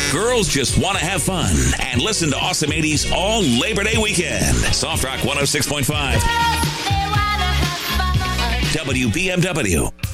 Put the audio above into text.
Girls just want to have fun and listen to Awesome 80s all Labor Day weekend. Soft Rock 106.5. WBMW.